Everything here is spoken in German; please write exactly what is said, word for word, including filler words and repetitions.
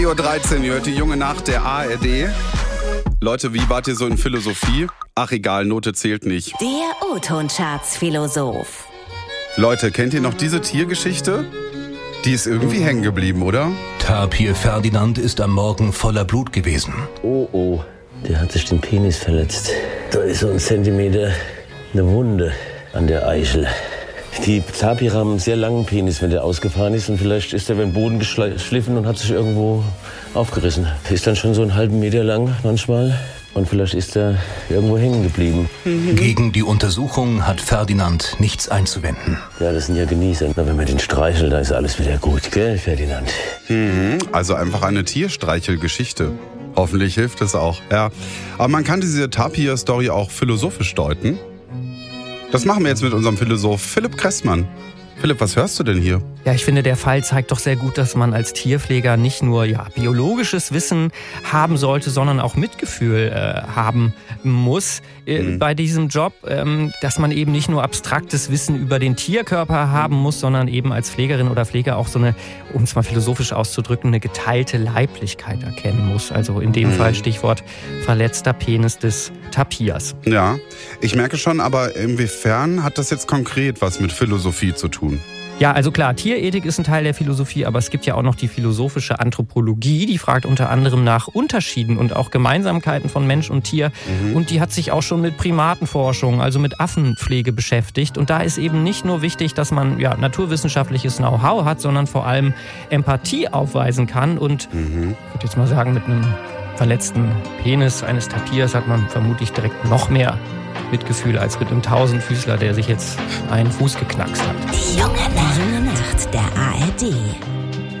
vier Uhr dreizehn, ihr hört die junge Nacht der A R D. Leute, wie wart ihr so in Philosophie? Ach egal, Note zählt nicht. Der O-Ton-Charts-Philosoph. Leute, kennt ihr noch diese Tiergeschichte? Die ist irgendwie hängen geblieben, oder? Tapir Ferdinand ist am Morgen voller Blut gewesen. Oh, oh, der hat sich den Penis verletzt. Da ist so ein Zentimeter eine Wunde an der Eichel. Die Tapire haben einen sehr langen Penis, wenn der ausgefahren ist. Und vielleicht ist er über den Boden geschliffen und hat sich irgendwo aufgerissen. Ist dann schon so einen halben Meter lang manchmal. Und vielleicht ist er irgendwo hängen geblieben. Mhm. Gegen die Untersuchung hat Ferdinand nichts einzuwenden. Ja, das sind ja Genießer. Na, wenn man den streichelt, dann ist alles wieder gut, gell, Ferdinand? Mhm. Also einfach eine Tierstreichelgeschichte. Hoffentlich hilft es auch, ja. Aber man kann diese Tapir-Story auch philosophisch deuten. Das machen wir jetzt mit unserem Philosoph Philipp Kressmann. Philipp, was hörst du denn hier? Ja, ich finde, der Fall zeigt doch sehr gut, dass man als Tierpfleger nicht nur ja, biologisches Wissen haben sollte, sondern auch Mitgefühl äh, haben muss äh, mhm. bei diesem Job. Ähm, dass man eben nicht nur abstraktes Wissen über den Tierkörper haben muss, sondern eben als Pflegerin oder Pfleger auch so eine, um es mal philosophisch auszudrücken, eine geteilte Leiblichkeit erkennen muss. Also in dem mhm. Fall Stichwort verletzter Penis des Tapirs. Ja, ich merke schon, aber inwiefern hat das jetzt konkret was mit Philosophie zu tun? Ja, also klar, Tierethik ist ein Teil der Philosophie, aber es gibt ja auch noch die philosophische Anthropologie, die fragt unter anderem nach Unterschieden und auch Gemeinsamkeiten von Mensch und Tier. Mhm. Und die hat sich auch schon mit Primatenforschung, also mit Affenpflege beschäftigt. Und da ist eben nicht nur wichtig, dass man ja, naturwissenschaftliches Know-how hat, sondern vor allem Empathie aufweisen kann. Und mhm. ich würde jetzt mal sagen, mit einem verletzten Penis eines Tapirs hat man vermutlich direkt noch mehr Mitgefühl als mit einem Tausendfüßler, der sich jetzt einen Fuß geknackst hat. Die junge Nacht, die junge Nacht der A R D.